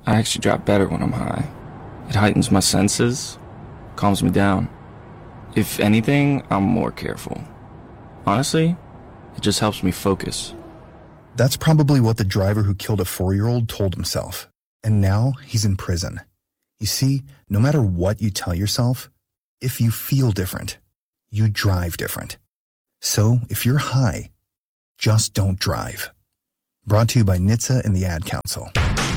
I actually drive better when I'm high. It heightens my senses, calms me down. If anything, I'm more careful. Honestly, it just helps me focus. That's probably what the driver who killed a 4-year-old told himself. And now he's in prison. You see, no matter what you tell yourself, if you feel different, you drive different. So if you're high, just don't drive. Brought to you by NHTSA and the Ad Council.